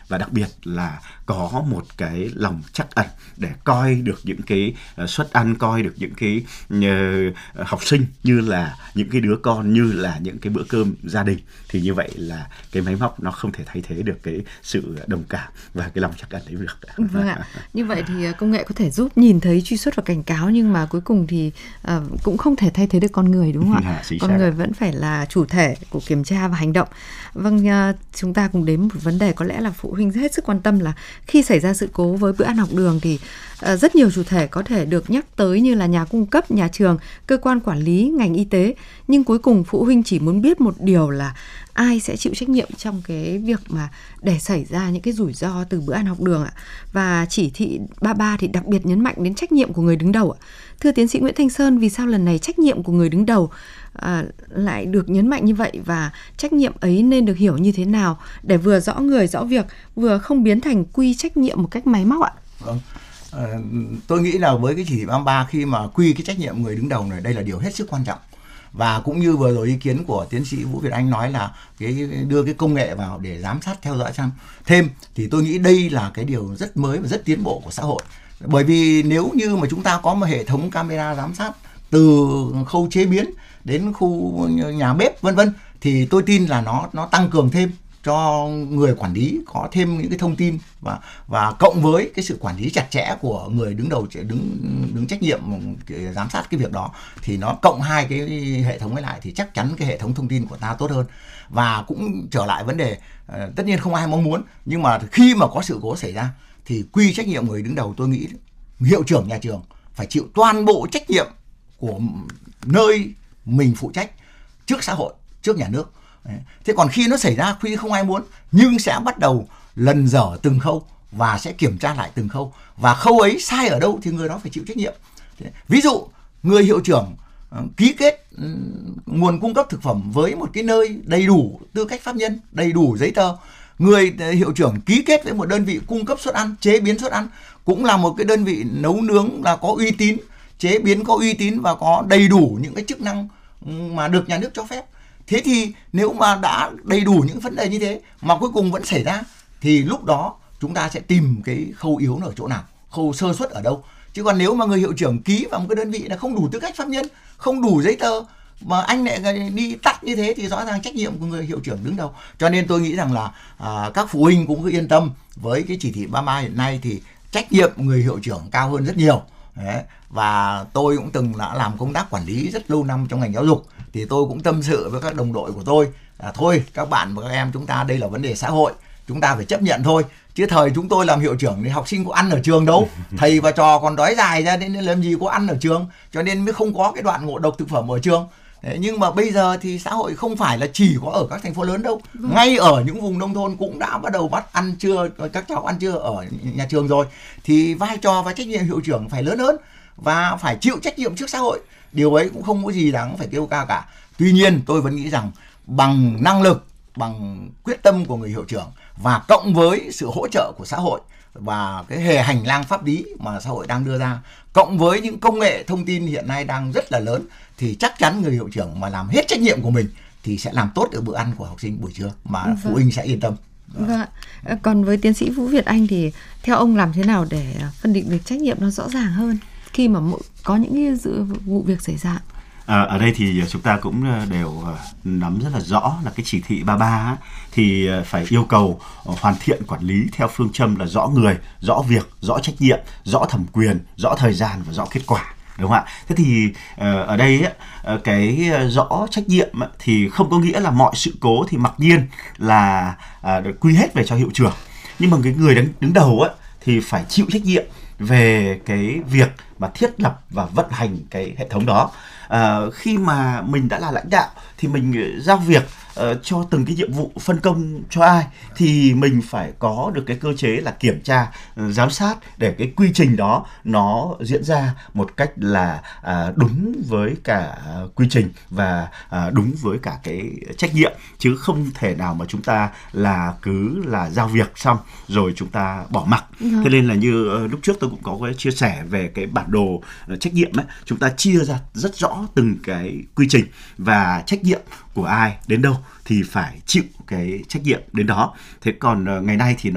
và đặc biệt là có một cái lòng trắc ẩn để coi được những cái suất ăn, coi được những cái học sinh như là những cái đứa con, như là những cái bữa cơm gia đình, thì như vậy là cái máy móc nó không thể thay thế được cái sự đồng cảm và cái lòng trắc ẩn đấy được. Vâng ạ. Như vậy thì công nghệ có thể giúp nhìn thấy, truy xuất và cảnh cáo, nhưng mà cuối cùng thì cũng không thể thay thế được con người, đúng không ạ? Con người vẫn phải là chủ thể của kiểm tra và hành động. Vâng, chúng ta cùng đến một vấn đề có lẽ là phụ huynh hết sức quan tâm, là khi xảy ra sự cố với bữa ăn học đường thì rất nhiều chủ thể có thể được nhắc tới như là nhà cung cấp, nhà trường, cơ quan quản lý, ngành y tế, nhưng cuối cùng phụ huynh chỉ muốn biết một điều là ai sẽ chịu trách nhiệm trong cái việc mà để xảy ra những cái rủi ro từ bữa ăn học đường ạ. Và chỉ thị 33 thì đặc biệt nhấn mạnh đến trách nhiệm của người đứng đầu ạ. Thưa tiến sĩ Nguyễn Thanh Sơn, vì sao lần này trách nhiệm của người đứng đầu lại được nhấn mạnh như vậy, và trách nhiệm ấy nên được hiểu như thế nào để vừa rõ người rõ việc, vừa không biến thành quy trách nhiệm một cách máy móc ạ? Vâng. Tôi nghĩ là với cái chỉ thị 33, khi mà quy cái trách nhiệm người đứng đầu này, đây là điều hết sức quan trọng. Và cũng như vừa rồi ý kiến của tiến sĩ Vũ Việt Anh nói là đưa cái công nghệ vào để giám sát theo dõi thêm, thì tôi nghĩ đây là cái điều rất mới và rất tiến bộ của xã hội. Bởi vì nếu như mà chúng ta có một hệ thống camera giám sát từ khâu chế biến đến khu nhà bếp vân vân, thì tôi tin là nó tăng cường thêm cho người quản lý có thêm những cái thông tin, và cộng với cái sự quản lý chặt chẽ của người đứng đầu, đứng trách nhiệm giám sát cái việc đó, thì nó cộng hai cái hệ thống ấy lại thì chắc chắn cái hệ thống thông tin của ta tốt hơn. Và cũng trở lại vấn đề, tất nhiên không ai mong muốn, nhưng mà khi mà có sự cố xảy ra thì quy trách nhiệm người đứng đầu, tôi nghĩ hiệu trưởng nhà trường phải chịu toàn bộ trách nhiệm của nơi mình phụ trách trước xã hội, trước nhà nước. Thế còn khi nó xảy ra, khi không ai muốn, nhưng sẽ bắt đầu lần dở từng khâu và sẽ kiểm tra lại từng khâu, và khâu ấy sai ở đâu thì người đó phải chịu trách nhiệm. Ví dụ người hiệu trưởng ký kết nguồn cung cấp thực phẩm với một cái nơi đầy đủ tư cách pháp nhân, đầy đủ giấy tờ. Người hiệu trưởng ký kết với một đơn vị cung cấp suất ăn, chế biến suất ăn, cũng là một cái đơn vị nấu nướng là có uy tín, chế biến có uy tín và có đầy đủ những cái chức năng mà được nhà nước cho phép. Thế thì nếu mà đã đầy đủ những vấn đề như thế mà cuối cùng vẫn xảy ra, thì lúc đó chúng ta sẽ tìm cái khâu yếu ở chỗ nào, khâu sơ suất ở đâu. Chứ còn nếu mà người hiệu trưởng ký vào một cái đơn vị là không đủ tư cách pháp nhân, không đủ giấy tờ, mà anh lại đi tắt như thế, thì rõ ràng trách nhiệm của người hiệu trưởng đứng đầu. Cho nên tôi nghĩ rằng là các phụ huynh cũng cứ yên tâm, với cái chỉ thị 33 hiện nay thì trách nhiệm người hiệu trưởng cao hơn rất nhiều. Đấy. Và tôi cũng từng đã làm công tác quản lý rất lâu năm trong ngành giáo dục, thì tôi cũng tâm sự với các đồng đội của tôi là thôi các bạn và các em, chúng ta đây là vấn đề xã hội, chúng ta phải chấp nhận thôi. Chứ thời chúng tôi làm hiệu trưởng thì học sinh có ăn ở trường đâu, thầy và trò còn đói dài ra nên làm gì có ăn ở trường, cho nên mới không có cái đoạn ngộ độc thực phẩm ở trường. Đấy, nhưng mà bây giờ thì xã hội không phải là chỉ có ở các thành phố lớn đâu, ngay ở những vùng nông thôn cũng đã bắt đầu bắt ăn trưa, các cháu ăn trưa ở nhà trường rồi, thì vai trò và trách nhiệm hiệu trưởng phải lớn hơn và phải chịu trách nhiệm trước xã hội. Điều ấy cũng không có gì đáng phải kêu ca cả. Tuy nhiên tôi vẫn nghĩ rằng bằng năng lực, bằng quyết tâm của người hiệu trưởng, và cộng với sự hỗ trợ của xã hội và cái hành lang pháp lý mà xã hội đang đưa ra, cộng với những công nghệ thông tin hiện nay đang rất là lớn, thì chắc chắn người hiệu trưởng mà làm hết trách nhiệm của mình thì sẽ làm tốt được bữa ăn của học sinh buổi trưa, mà phụ huynh sẽ yên tâm. Vâng. Còn với tiến sĩ Vũ Việt Anh thì theo ông làm thế nào để phân định được trách nhiệm nó rõ ràng hơn khi mà có những vụ việc xảy ra? Ở đây thì chúng ta cũng đều nắm rất là rõ là cái chỉ thị 33 thì phải yêu cầu hoàn thiện quản lý theo phương châm là rõ người, rõ việc, rõ trách nhiệm, rõ thẩm quyền, rõ thời gian và rõ kết quả. Đúng không ạ? Thế thì ở đây cái rõ trách nhiệm thì không có nghĩa là mọi sự cố thì mặc nhiên là quy hết về cho hiệu trưởng. Nhưng mà cái người đứng đầu thì phải chịu trách nhiệm về cái việc mà thiết lập và vận hành cái hệ thống đó. Khi mà mình đã là lãnh đạo thì mình giao việc cho từng cái nhiệm vụ phân công cho ai, thì mình phải có được cái cơ chế là kiểm tra, giám sát để cái quy trình đó nó diễn ra một cách là đúng với cả quy trình và đúng với cả cái trách nhiệm, chứ không thể nào mà chúng ta là cứ là giao việc xong rồi chúng ta bỏ mặc. Thế nên là như lúc trước tôi cũng có cái chia sẻ về cái bản đồ trách nhiệm ấy, chúng ta chia ra rất rõ từng cái quy trình và trách nhiệm của ai đến đâu thì phải chịu cái trách nhiệm đến đó. Thế còn ngày nay thì